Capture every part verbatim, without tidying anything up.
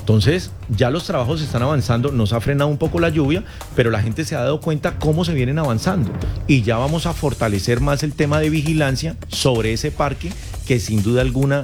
Entonces, ya los trabajos están avanzando, nos ha frenado un poco la lluvia, pero la gente se ha dado cuenta cómo se vienen avanzando. Y ya vamos a fortalecer más el tema de vigilancia sobre ese parque, que sin duda alguna,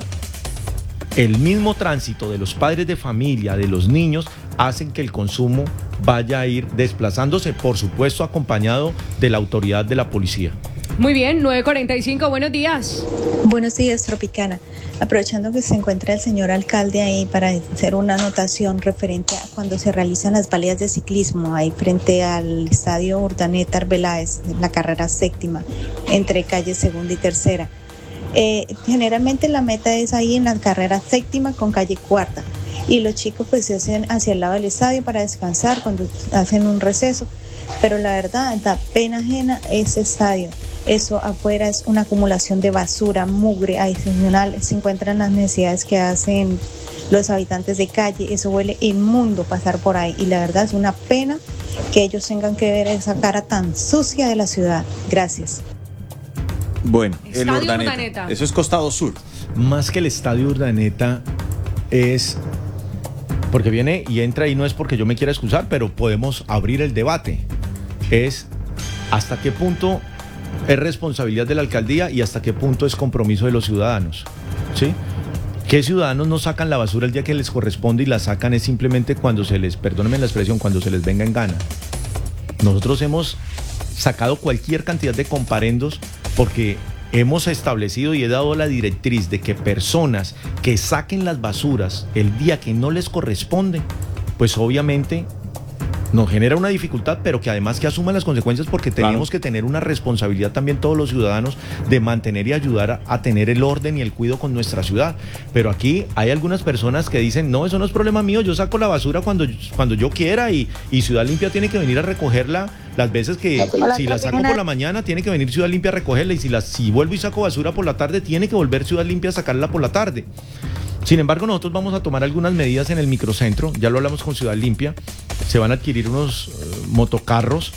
el mismo tránsito de los padres de familia, de los niños, hacen que el consumo vaya a ir desplazándose, por supuesto, acompañado de la autoridad de la policía. Muy bien, nueve cuarenta y cinco, buenos días. Buenos días, Tropicana. Aprovechando que se encuentra el señor alcalde ahí para hacer una anotación referente a cuando se realizan las baleas de ciclismo ahí frente al estadio Urdaneta Arbeláez, la carrera séptima, entre calle segunda y tercera. Eh, generalmente la meta es ahí en la carrera séptima con calle cuarta. Y los chicos pues se hacen hacia el lado del estadio para descansar cuando hacen un receso. Pero la verdad, da pena ajena ese estadio. Eso afuera es una acumulación de basura, mugre adicional. Se encuentran las necesidades que hacen los habitantes de calle. Eso huele inmundo pasar por ahí. Y la verdad es una pena que ellos tengan que ver esa cara tan sucia de la ciudad. Gracias. Bueno, Estadio el Urdaneta. Urdaneta. Eso es Costado Sur. Más que el estadio Urdaneta es... Porque viene y entra y no es porque yo me quiera excusar, pero podemos abrir el debate. Es hasta qué punto es responsabilidad de la alcaldía y hasta qué punto es compromiso de los ciudadanos, ¿sí? ¿Qué ciudadanos no sacan la basura el día que les corresponde y la sacan es simplemente cuando se les, perdónenme la expresión, cuando se les venga en gana? Nosotros hemos sacado cualquier cantidad de comparendos porque hemos establecido y he dado la directriz de que personas que saquen las basuras el día que no les corresponde, pues obviamente nos genera una dificultad, pero que además que asuman las consecuencias, porque tenemos claro. que tener una responsabilidad también todos los ciudadanos de mantener y ayudar a, a tener el orden y el cuidado con nuestra ciudad. Pero aquí hay algunas personas que dicen, no, eso no es problema mío, yo saco la basura cuando, cuando yo quiera y, y Ciudad Limpia tiene que venir a recogerla las veces que, Hola, si la saco por la mañana, tiene que venir Ciudad Limpia a recogerla, y si, la, si vuelvo y saco basura por la tarde, tiene que volver Ciudad Limpia a sacarla por la tarde. Sin embargo, nosotros vamos a tomar algunas medidas en el microcentro, ya lo hablamos con Ciudad Limpia, se van a adquirir unos uh, motocarros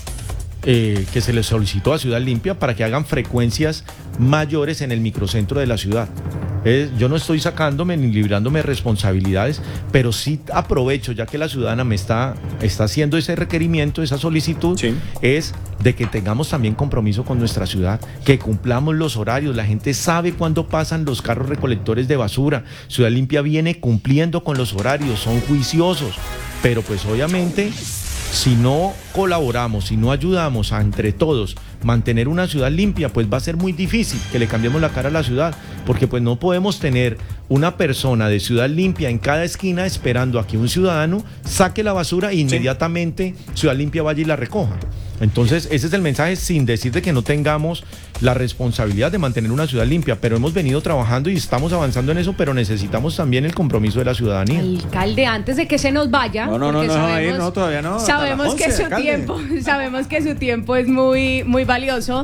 eh, que se les solicitó a Ciudad Limpia para que hagan frecuencias mayores en el microcentro de la ciudad. Eh, yo no estoy sacándome ni librándome de responsabilidades, pero sí aprovecho, ya que la ciudadana me está, está haciendo ese requerimiento, esa solicitud, sí. es de que tengamos también compromiso con nuestra ciudad, que cumplamos los horarios. La gente sabe cuándo pasan los carros recolectores de basura. Ciudad Limpia viene cumpliendo con los horarios, son juiciosos, pero pues obviamente si no colaboramos, si no ayudamos a entre todos mantener una ciudad limpia, pues va a ser muy difícil que le cambiemos la cara a la ciudad, porque pues no podemos tener una persona de Ciudad Limpia en cada esquina esperando a que un ciudadano saque la basura e inmediatamente sí. Ciudad Limpia vaya y la recoja. Entonces ese es el mensaje, sin decir de que no tengamos la responsabilidad de mantener una ciudad limpia, pero hemos venido trabajando y estamos avanzando en eso, pero necesitamos también el compromiso de la ciudadanía. Alcalde, antes de que se nos vaya, no, no, no, no, sabemos, no, todavía no, sabemos que su alcalde. tiempo, sabemos que su tiempo es muy, muy valioso.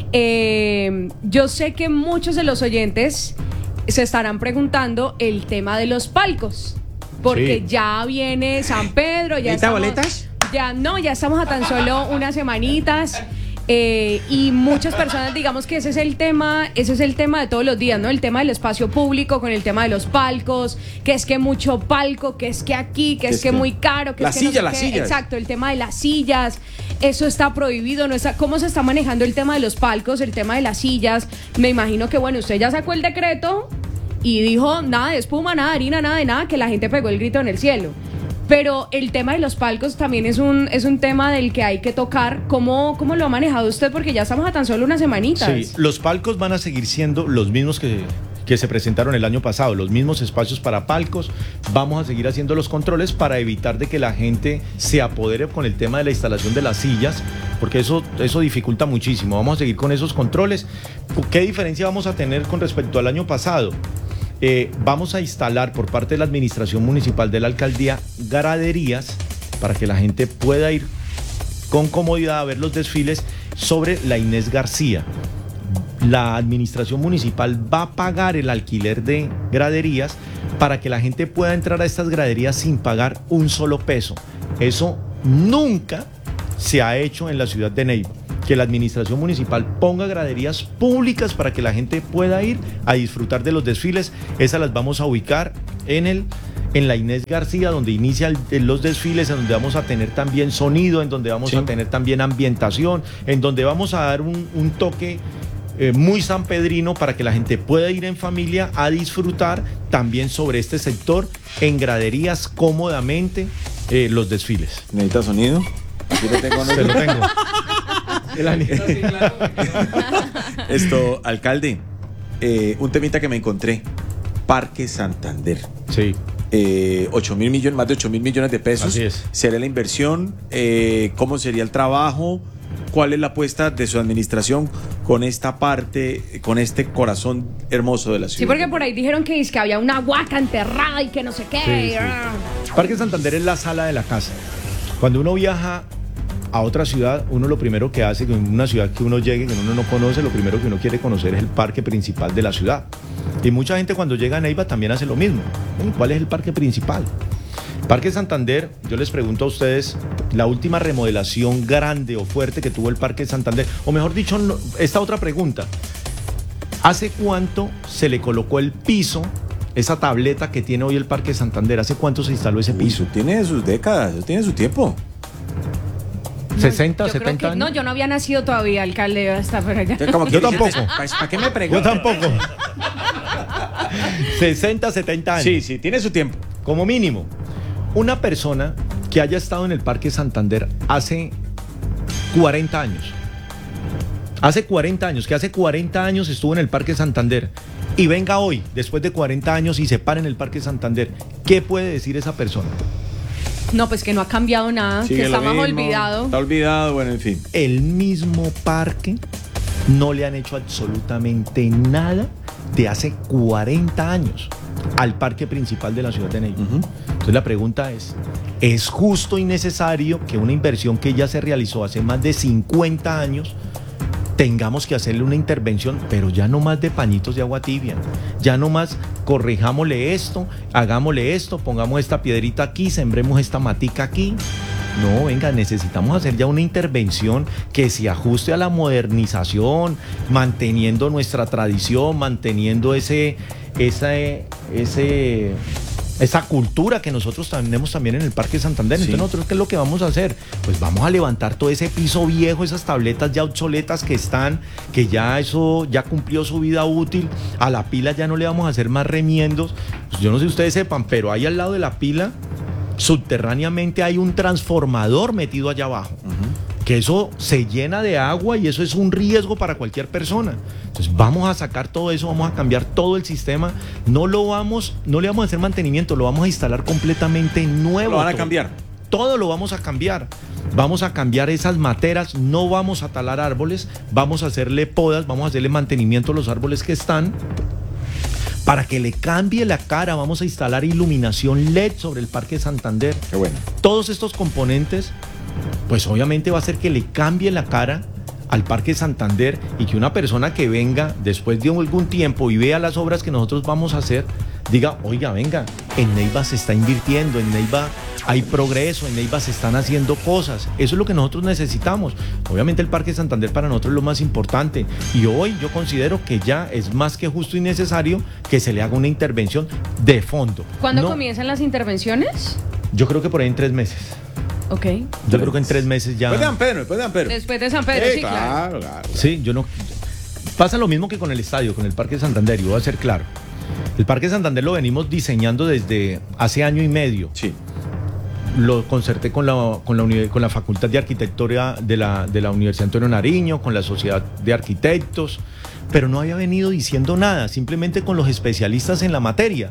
Eh, yo sé que muchos de los oyentes se estarán preguntando el tema de los palcos, porque sí. ya viene San Pedro, ya estamos, boletas? Ya no, ya estamos a tan solo unas semanitas. Eh, y muchas personas, digamos que ese es el tema, ese es el tema de todos los días, ¿no? El tema del espacio público con el tema de los palcos, que es que mucho palco, que es que aquí, que es, es que, que muy caro, que la es que silla, no sé las qué. sillas. Exacto, el tema de las sillas, eso está prohibido, no está. ¿Cómo se está manejando el tema de los palcos, el tema de las sillas? Me imagino que, bueno, usted ya sacó el decreto y dijo nada de espuma, nada de harina, nada de nada, que la gente pegó el grito en el cielo. Pero el tema de los palcos también es un, es un tema del que hay que tocar. ¿Cómo, ¿Cómo lo ha manejado usted? Porque ya estamos a tan solo unas semanitas. Sí, los palcos van a seguir siendo los mismos que, que se presentaron el año pasado, los mismos espacios para palcos. Vamos a seguir haciendo los controles para evitar de que la gente se apodere con el tema de la instalación de las sillas, porque eso, eso dificulta muchísimo. Vamos a seguir con esos controles. ¿Qué diferencia vamos a tener con respecto al año pasado? Eh, vamos a instalar por parte de la administración municipal de la alcaldía graderías para que la gente pueda ir con comodidad a ver los desfiles sobre la Inés García. La administración municipal va a pagar el alquiler de graderías para que la gente pueda entrar a estas graderías sin pagar un solo peso. Eso nunca se ha hecho en la ciudad de Neiva, que la administración municipal ponga graderías públicas para que la gente pueda ir a disfrutar de los desfiles. Esas las vamos a ubicar en el en la Inés García, donde inician los desfiles, en donde vamos a tener también sonido, en donde vamos sí. a tener también ambientación, en donde vamos a dar un, un toque eh, muy sanpedrino para que la gente pueda ir en familia a disfrutar también sobre este sector en graderías cómodamente eh, los desfiles. ¿Necesita sonido? Aquí lo tengo. Se lo tengo. Esto, alcalde, eh, un temita que me encontré. Parque Santander. Sí. Eh, ocho mil millones, más de ocho mil millones de pesos. Así es. ¿Sería la inversión? Eh, ¿Cómo sería el trabajo? ¿Cuál es la apuesta de su administración con esta parte, con este corazón hermoso de la ciudad? Sí, porque por ahí dijeron que, es que había una huaca enterrada y que no sé qué. Sí, sí. Parque Santander es la sala de la casa. Cuando uno viaja a otra ciudad, uno lo primero que hace, en una ciudad que uno llegue, que uno no conoce, lo primero que uno quiere conocer es el parque principal de la ciudad. Y mucha gente cuando llega a Neiva también hace lo mismo. ¿Cuál es el parque principal? Parque Santander, yo les pregunto a ustedes, la última remodelación grande o fuerte que tuvo el Parque Santander, o mejor dicho, esta otra pregunta, ¿hace cuánto se le colocó el piso, esa tableta que tiene hoy el Parque Santander? ¿Hace cuánto se instaló ese piso? Uy, eso tiene sus décadas, eso tiene su tiempo. sesenta, yo setenta que, años. No, yo no había nacido todavía, alcalde, hasta por allá. Yo tampoco. ¿Para qué me preguntas? Yo tampoco. sesenta, setenta años. Sí, sí, tiene su tiempo. Como mínimo. Una persona que haya estado en el Parque Santander hace cuarenta años. Hace cuarenta años, que hace cuarenta años estuvo en el Parque Santander y venga hoy, después de cuarenta años, y se para en el Parque Santander, ¿qué puede decir esa persona? No, pues que no ha cambiado nada, Sigue que está lo más mismo, olvidado. Está olvidado, bueno, en fin. El mismo parque no le han hecho absolutamente nada de hace cuarenta años al parque principal de la ciudad de Neiva. Uh-huh. Entonces la pregunta es, ¿es justo y necesario que una inversión que ya se realizó hace más de cincuenta años tengamos que hacerle una intervención, pero ya no más de pañitos de agua tibia, ya no más corrijámosle esto, hagámosle esto, pongamos esta piedrita aquí, sembremos esta matica aquí? No, venga, necesitamos hacer ya una intervención que se ajuste a la modernización, manteniendo nuestra tradición, manteniendo ese, ese, ese, esa cultura que nosotros tenemos también en el Parque Santander. Sí. Entonces nosotros, ¿qué es lo que vamos a hacer? Pues vamos a levantar todo ese piso viejo, esas tabletas ya obsoletas que están, que ya eso ya cumplió su vida útil, a la pila ya no le vamos a hacer más remiendos. Pues yo no sé si ustedes sepan, pero ahí al lado de la pila, subterráneamente hay un transformador metido allá abajo. Uh-huh. Que eso se llena de agua y eso es un riesgo para cualquier persona. Entonces vamos a sacar todo eso, vamos a cambiar todo el sistema, no lo vamos, no le vamos a hacer mantenimiento, lo vamos a instalar completamente nuevo. Lo van a todo. cambiar. Todo lo vamos a cambiar. Vamos a cambiar esas materas, no vamos a talar árboles, vamos a hacerle podas, vamos a hacerle mantenimiento a los árboles que están, para que le cambie la cara. Vamos a instalar iluminación L E D sobre el Parque Santander. Qué bueno. Todos estos componentes, pues obviamente va a hacer que le cambie la cara al Parque Santander y que una persona que venga después de algún tiempo y vea las obras que nosotros vamos a hacer, diga, oiga, venga, en Neiva se está invirtiendo, en Neiva hay progreso, en Neiva se están haciendo cosas. Eso es lo que nosotros necesitamos. Obviamente el Parque Santander para nosotros es lo más importante y hoy yo considero que ya es más que justo y necesario que se le haga una intervención de fondo. ¿Cuándo no, comienzan las intervenciones? Yo creo que por ahí en tres meses. Ok. Yo creo que en tres meses ya... Después de San Pedro, después de San Pedro. Después de San Pedro, Eh, sí, claro. claro, claro, claro. Sí, yo no... Pasa lo mismo que con el estadio, con el Parque Santander, y voy a ser claro. El Parque Santander lo venimos diseñando desde hace año y medio. Sí. Lo concerté con la, con la, con la Facultad de Arquitectura de la, de la Universidad Antonio Nariño, con la Sociedad de Arquitectos, pero no había venido diciendo nada, simplemente con los especialistas en la materia.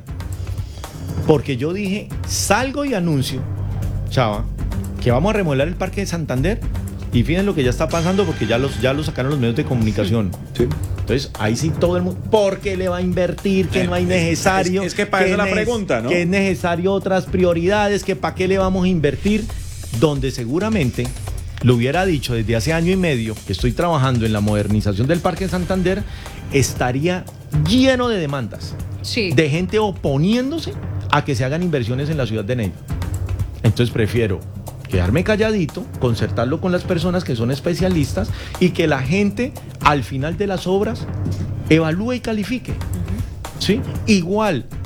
Porque yo dije, salgo y anuncio, chava, que vamos a remodelar el Parque de Santander, y fíjense lo que ya está pasando, porque ya, los, ya lo sacaron los medios de comunicación. Sí. Entonces, ahí sí todo el mundo, ¿por qué le va a invertir? Que Eh, no hay es- necesario. es- es que para eso la pregunta, ¿no? Que es necesario otras prioridades, que para qué le vamos a invertir, donde seguramente lo hubiera dicho desde hace año y medio, que estoy trabajando en la modernización del Parque Santander, estaría lleno de demandas, Sí. de gente oponiéndose a que se hagan inversiones en la ciudad de Neiva. Entonces prefiero quedarme calladito, concertarlo con las personas que son especialistas y que la gente al final de las obras evalúe y califique. ¿Sí? Igual,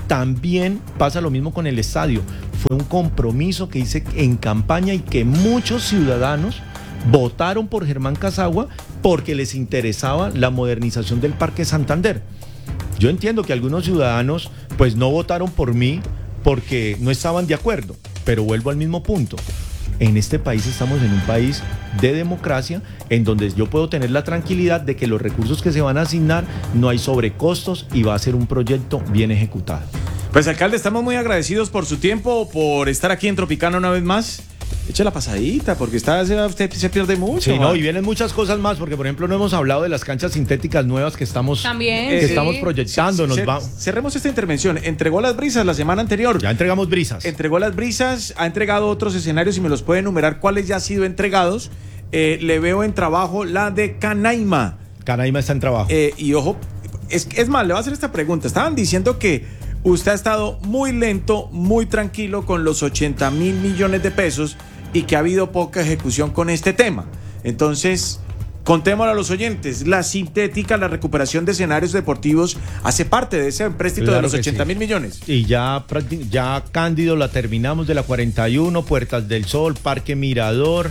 también pasa lo mismo con el estadio. Fue un compromiso que hice en campaña y que muchos ciudadanos votaron por Germán Casagua porque les interesaba la modernización del Parque Santander. Yo entiendo que algunos ciudadanos pues no votaron por mí porque no estaban de acuerdo, pero vuelvo al mismo punto. En este país estamos en un país de democracia en donde yo puedo tener la tranquilidad de que los recursos que se van a asignar no hay sobrecostos y va a ser un proyecto bien ejecutado. Pues alcalde, estamos muy agradecidos por su tiempo, por estar aquí en Tropicana una vez más. Eche la pasadita, porque está, usted se pierde mucho. Sí, no, y vienen muchas cosas más, porque por ejemplo no hemos hablado de las canchas sintéticas nuevas que estamos, También, que sí. estamos proyectando. Nos Cer- va... Cerremos esta intervención. Entregó las brisas la semana anterior. Ya entregamos brisas. Entregó las brisas, ha entregado otros escenarios y me los puede enumerar cuáles ya han sido entregados. Eh, le veo en trabajo la de Canaima. Canaima está en trabajo. Eh, y ojo, es, es más, le voy a hacer esta pregunta. Estaban diciendo que usted ha estado muy lento, muy tranquilo con los ochenta mil millones de pesos y que ha habido poca ejecución con este tema. Entonces, contémoslo a los oyentes. La sintética, la recuperación de escenarios deportivos, hace parte de ese empréstito Claro de los que ochenta mil sí. millones. Y ya, prácti- ya Cándido la terminamos de la cuarenta y uno, Puertas del Sol, Parque Mirador,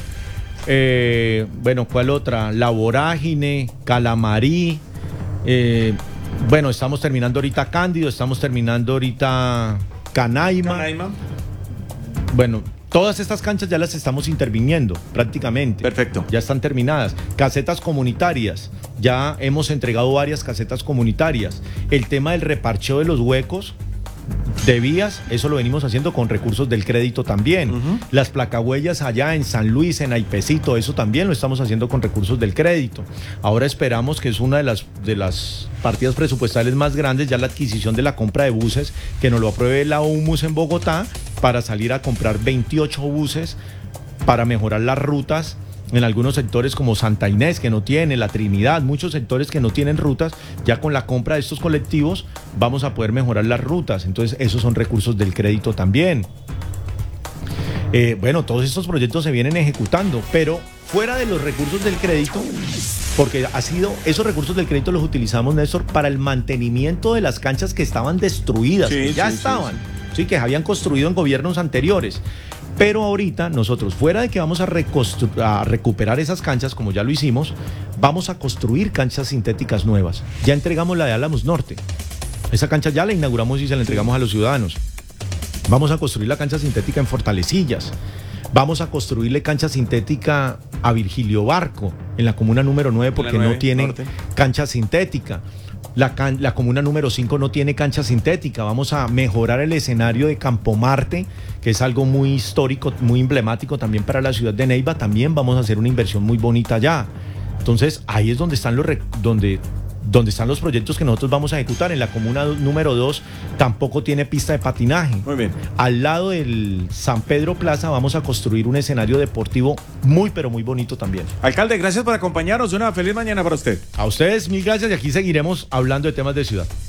eh, bueno, ¿cuál otra? La Vorágine, Calamarí, eh, bueno, estamos terminando ahorita Cándido, estamos terminando ahorita Canaima. Canaima. Bueno, todas estas canchas ya las estamos interviniendo prácticamente. Perfecto. Ya están terminadas. Casetas comunitarias. Ya hemos entregado varias casetas comunitarias. El tema del reparcheo de los huecos de vías, eso lo venimos haciendo con recursos del crédito también. Uh-huh. Las placahuellas allá en San Luis, en Aipecito, eso también lo estamos haciendo con recursos del crédito. Ahora esperamos, que es una de las, de las partidas presupuestales más grandes, ya la adquisición de la compra de buses, que nos lo apruebe la U M U S en Bogotá, para salir a comprar veintiocho buses para mejorar las rutas en algunos sectores como Santa Inés, que no tiene, La Trinidad, muchos sectores que no tienen rutas. Ya con la compra de estos colectivos vamos a poder mejorar las rutas. Entonces esos son recursos del crédito también. Eh, bueno, todos estos proyectos se vienen ejecutando, pero fuera de los recursos del crédito, porque ha sido, esos recursos del crédito los utilizamos, Néstor, para el mantenimiento de las canchas que estaban destruidas, Sí, que ya sí, estaban, sí, sí, que habían construido en gobiernos anteriores. Pero ahorita nosotros, fuera de que vamos a, reconstru- a recuperar esas canchas, como ya lo hicimos, vamos a construir canchas sintéticas nuevas. Ya entregamos la de Álamos Norte. Esa cancha ya la inauguramos y se la entregamos a los ciudadanos. Vamos a construir la cancha sintética en Fortalecillas. Vamos a construirle cancha sintética a Virgilio Barco, en la comuna número nueve, porque nueve, no tienen norte. cancha sintética. La, can- la comuna número cinco no tiene cancha sintética. Vamos a mejorar el escenario de Campo Marte, que es algo muy histórico, muy emblemático también para la ciudad de Neiva. También vamos a hacer una inversión muy bonita allá. Entonces ahí es donde están los rec- donde, donde están los proyectos que nosotros vamos a ejecutar. En la comuna do- número dos tampoco tiene pista de patinaje. Muy bien. Al lado del San Pedro Plaza vamos a construir un escenario deportivo muy pero muy bonito también. Alcalde, gracias por acompañarnos. Una feliz mañana para usted. A ustedes mil gracias y aquí seguiremos hablando de temas de ciudad.